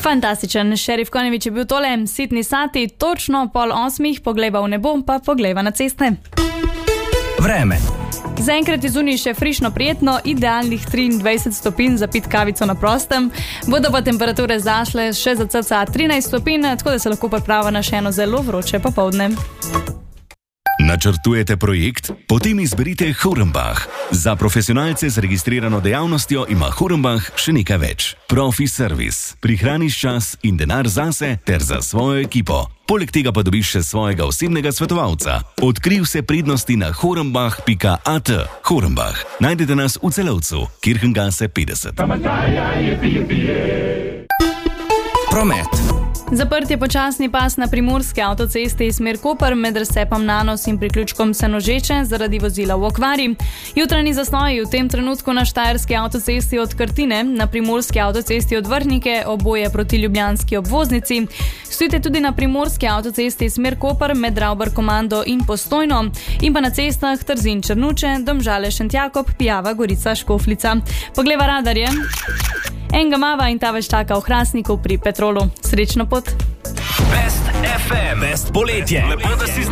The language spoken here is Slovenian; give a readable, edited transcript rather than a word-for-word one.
Fantastičen, šerif Konjevič je bil tole, sitni sati, točno 7:30, poglejva v nebo, pa poglejva na ceste. Vreme. Zaenkrat je zunaj še frišno prijetno, idealnih 23 stopinj za pit kavico na prostem. Bodo pa temperature zašle še za cca 13 stopinj, tako da se lahko pripravlja na še eno zelo vroče popoldne. Načrtujete projekt? Potem izberite Hornbach. Za profesionalce z registrirano dejavnostjo ima Hornbach še nekaj več. Profi servis. Prihraniš čas in denar zase ter za svojo ekipo. Poleg tega pa dobiš še svojega osebnega svetovalca. Odkrij vse prednosti na hornbach.at. Hornbach. Najdete nas v Celovcu, Kirchengase 50. Promet. Zaprt je počasni pas na primorski avtocesti iz smer Koper med razcepom Nanos in priključkom Senožeče zaradi vozila v okvari. Jutranji zastoji v tem trenutku na štajerski avtocesti od Krtine, na primorski avtocesti od Vrhnike, oboje proti ljubljanski obvoznici. Stojite tudi na primorski avtocesti iz smer Koper med Ravbar-Komando in Postojno in pa na cestah Trzin-Črnuče, Domžale-Šentjakob, Pijava-Gorica-Škofljica. Poglejva radarje. Enega mava in ta več čaka v Hrastniku pri Petrolu. Srečno pot! Best FM. Best poletje. Lepo, da si z